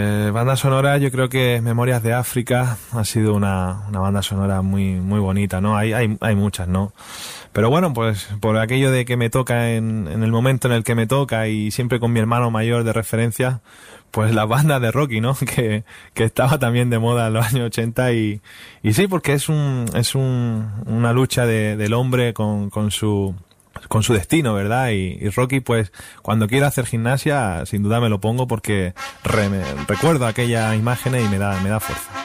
Banda sonora, yo creo que Memorias de África ha sido una banda sonora muy muy bonita, ¿no? Hay muchas, ¿no? Pero bueno, pues por aquello de que me toca en el momento en el que me toca y siempre con mi hermano mayor de referencia, pues la banda de Rocky, ¿no? Que estaba también de moda en los años 80 y sí, porque es una lucha del hombre con su destino, ¿verdad? Y Rocky, pues, cuando quiero hacer gimnasia, sin duda me lo pongo porque recuerdo aquellas imágenes y me da fuerza.